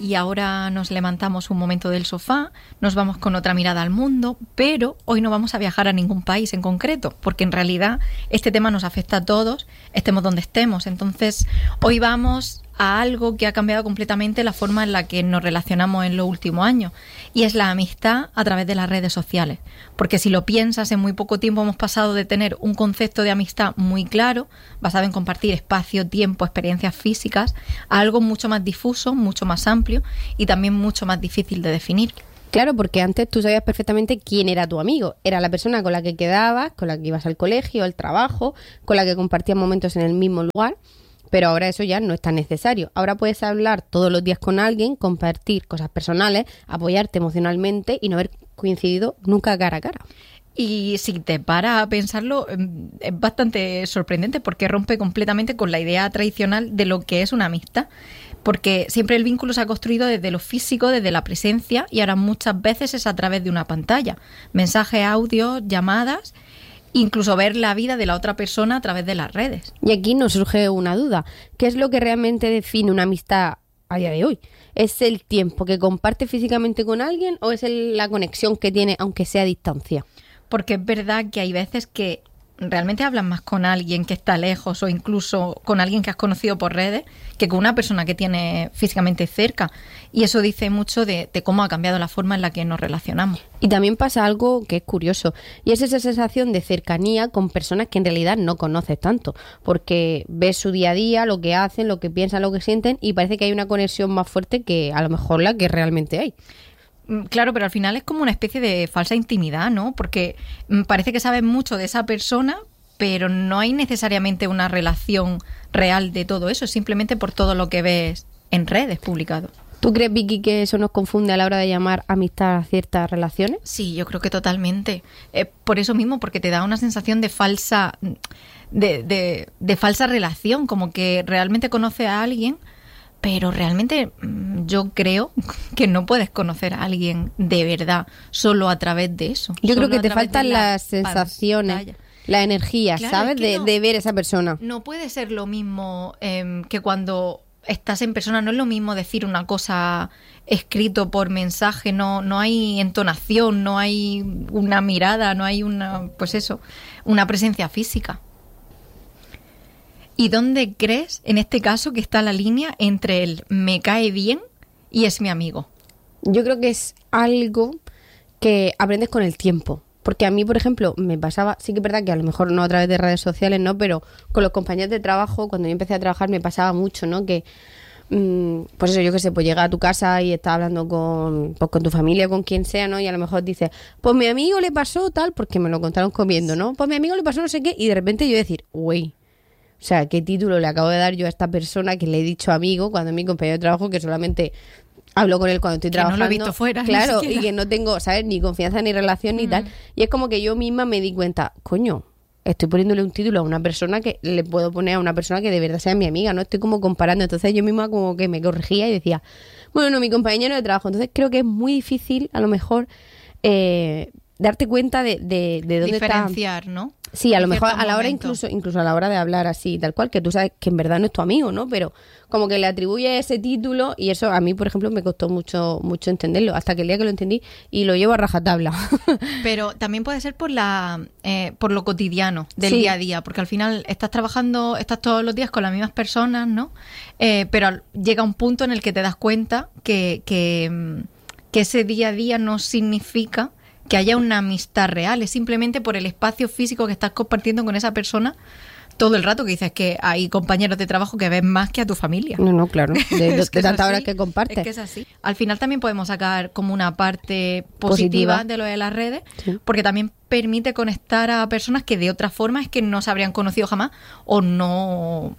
y ahora nos levantamos un momento del sofá, nos vamos con otra mirada al mundo, pero hoy no vamos a viajar a ningún país en concreto, porque en realidad este tema nos afecta a todos, estemos donde estemos. Entonces, hoy vamos a algo que ha cambiado completamente la forma en la que nos relacionamos en los últimos años, y es la amistad a través de las redes sociales. Porque si lo piensas, en muy poco tiempo hemos pasado de tener un concepto de amistad muy claro, basado en compartir espacio, tiempo, experiencias físicas, a algo mucho más difuso, mucho más amplio y también mucho más difícil de definir. Claro, porque antes tú sabías perfectamente quién era tu amigo. Era la persona con la que quedabas, con la que ibas al colegio, al trabajo, con la que compartías momentos en el mismo lugar. Pero ahora eso ya no es tan necesario. Ahora puedes hablar todos los días con alguien, compartir cosas personales, apoyarte emocionalmente y no haber coincidido nunca cara a cara. Y si te paras a pensarlo, es bastante sorprendente porque rompe completamente con la idea tradicional de lo que es una amistad. Porque siempre el vínculo se ha construido desde lo físico, desde la presencia, y ahora muchas veces es a través de una pantalla. Mensajes, audios, llamadas, incluso ver la vida de la otra persona a través de las redes. Y aquí nos surge una duda. ¿Qué es lo que realmente define una amistad a día de hoy? ¿Es el tiempo que comparte físicamente con alguien o es la conexión que tiene aunque sea a distancia? Porque es verdad que hay veces que realmente hablas más con alguien que está lejos o incluso con alguien que has conocido por redes que con una persona que tienes físicamente cerca. Y eso dice mucho de cómo ha cambiado la forma en la que nos relacionamos. Y también pasa algo que es curioso, y es esa sensación de cercanía con personas que en realidad no conoces tanto, porque ves su día a día, lo que hacen, lo que piensan, lo que sienten, y parece que hay una conexión más fuerte que a lo mejor la que realmente hay. Claro, pero al final es como una especie de falsa intimidad, ¿no? Porque parece que sabes mucho de esa persona, pero no hay necesariamente una relación real de todo eso, simplemente por todo lo que ves en redes publicado. ¿Tú crees, Vicky, que eso nos confunde a la hora de llamar amistad a ciertas relaciones? Sí, yo creo que totalmente. Por eso mismo, porque te da una sensación de falsa, de falsa relación, como que realmente conoces a alguien, pero realmente yo creo que no puedes conocer a alguien de verdad solo a través de eso. Yo creo que te faltan las sensaciones, pantalla. La energía, claro, ¿sabes? De ver a esa persona. No puede ser lo mismo que cuando estás en persona. No es lo mismo decir una cosa escrito por mensaje, no hay entonación, no hay una mirada, no hay una presencia física. ¿Y dónde crees, en este caso, que está la línea entre el me cae bien y es mi amigo? Yo creo que es algo que aprendes con el tiempo. Porque a mí, por ejemplo, me pasaba, sí que es verdad que a lo mejor no a través de redes sociales, ¿no? Pero con los compañeros de trabajo, cuando yo empecé a trabajar, me pasaba mucho, ¿no? Que, pues eso, yo qué sé, pues llega a tu casa y estás hablando con tu familia, con quien sea, ¿no? Y a lo mejor dices, pues mi amigo le pasó tal, porque me lo contaron comiendo, ¿no? Pues mi amigo le pasó no sé qué, y de repente yo decir, uy, o sea, ¿qué título le acabo de dar yo a esta persona que le he dicho amigo cuando es mi compañero de trabajo que solamente hablo con él cuando estoy trabajando? Que no lo he visto fuera. Claro, y que no tengo, ¿sabes? Ni confianza, ni relación, ni tal. Y es como que yo misma me di cuenta, coño, estoy poniéndole un título a una persona que le puedo poner a una persona que de verdad sea mi amiga, ¿no? Estoy como comparando. Entonces yo misma como que me corregía y decía, bueno, no, mi compañero de trabajo. Entonces creo que es muy difícil, a lo mejor, darte cuenta de dónde diferenciar, está. ¿no? Sí, a lo mejor a la hora incluso a la hora de hablar así, tal cual, que tú sabes que en verdad no es tu amigo, ¿no? Pero como que le atribuye ese título y eso a mí, por ejemplo, me costó mucho entenderlo, hasta que el día que lo entendí y lo llevo a rajatabla. Pero también puede ser por lo cotidiano del día a día, porque al final estás trabajando, estás todos los días con las mismas personas, ¿no? Pero llega un punto en el que te das cuenta que ese día a día no significa que haya una amistad real, es simplemente por el espacio físico que estás compartiendo con esa persona todo el rato, que dices que hay compañeros de trabajo que ves más que a tu familia. No, claro, de tantas horas que compartes. Es que es así. Al final también podemos sacar como una parte positiva de lo de las redes, sí, porque también permite conectar a personas que de otra forma es que no se habrían conocido jamás o no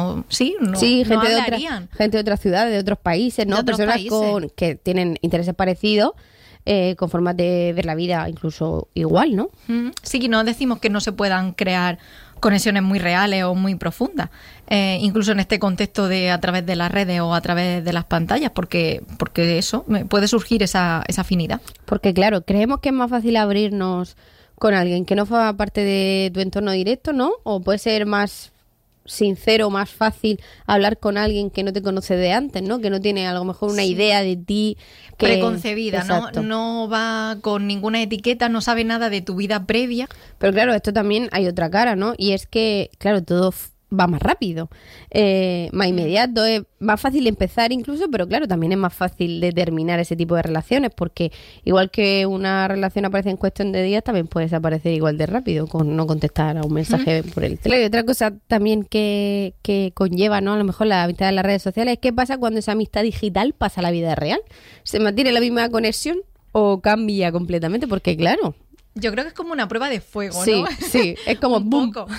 hablarían. Gente de otras ciudades, de otros países, ¿no? Personas que tienen intereses parecidos, con formas de ver la vida incluso igual, ¿no? Sí, no decimos que no se puedan crear conexiones muy reales o muy profundas, incluso en este contexto de a través de las redes o a través de las pantallas, porque eso puede surgir esa afinidad. Porque claro, creemos que es más fácil abrirnos con alguien que no forma parte de tu entorno directo, ¿no? O puede ser más sincero, más fácil hablar con alguien que no te conoce de antes, ¿no? Que no tiene a lo mejor una idea de ti preconcebida, ¿no? No va con ninguna etiqueta, no sabe nada de tu vida previa. Pero claro, esto también hay otra cara, ¿no? Y es que, claro, todo va más rápido, más inmediato, es más fácil empezar incluso, pero claro, también es más fácil de terminar ese tipo de relaciones, porque igual que una relación aparece en cuestión de días, también puede desaparecer igual de rápido con no contestar a un mensaje por el teléfono. Y otra cosa también que conlleva, ¿no? A lo mejor la amistad de las redes sociales, es qué pasa cuando esa amistad digital pasa a la vida real. ¿Se mantiene la misma conexión o cambia completamente? Porque claro... Yo creo que es como una prueba de fuego, ¿no? Sí, sí, es como un boom. poco.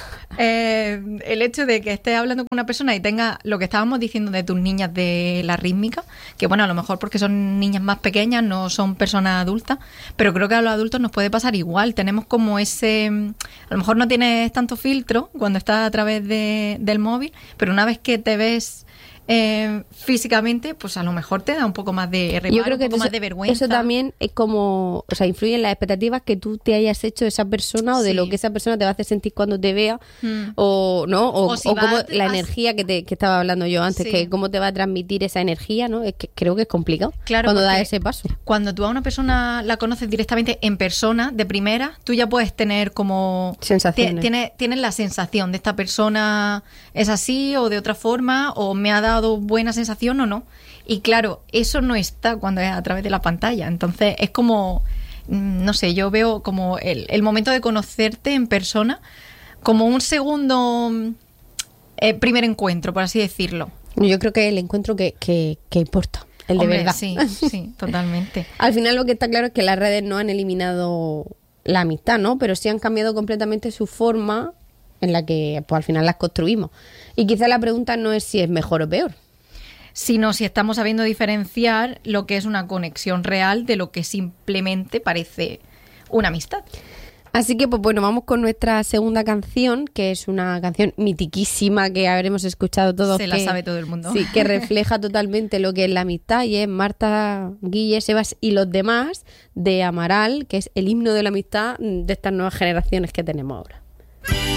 El hecho de que estés hablando con una persona y tenga lo que estábamos diciendo de tus niñas de la rítmica, que bueno, a lo mejor porque son niñas más pequeñas, no son personas adultas, pero creo que a los adultos nos puede pasar igual. Tenemos como ese... A lo mejor no tienes tanto filtro cuando estás a través del móvil, pero una vez que te ves... físicamente, pues a lo mejor te da un poco más de reparo, yo creo que un poco más de vergüenza. Eso también es como, o sea, influye en las expectativas que tú te hayas hecho de esa persona o de lo que esa persona te va a hacer sentir cuando te vea, o no, o si como la energía que estaba hablando yo antes, que cómo te va a transmitir esa energía, ¿no? Es que creo que es complicado cuando das ese paso. Cuando tú a una persona la conoces directamente en persona, de primera, tú ya puedes tener como... sensaciones. Tienes la sensación de esta persona es así o de otra forma, o me ha dado buena sensación o no. Y claro, eso no está cuando es a través de la pantalla. Entonces es como, no sé, yo veo como el momento de conocerte en persona como un segundo primer encuentro, por así decirlo. Yo creo que el encuentro que importa, el de verdad. Sí, sí, totalmente. Al final lo que está claro es que las redes no han eliminado la amistad, ¿no? Pero sí han cambiado completamente su forma en la que pues al final las construimos. Y quizá la pregunta no es si es mejor o peor, sino si estamos sabiendo diferenciar lo que es una conexión real de lo que simplemente parece una amistad. Así que, pues bueno, vamos con nuestra segunda canción, que es una canción mitiquísima que habremos escuchado todos. Se la sabe todo el mundo. Sí, que refleja totalmente lo que es la amistad, y es Marta, Guille, Sebas y los demás, de Amaral, que es el himno de la amistad de estas nuevas generaciones que tenemos ahora.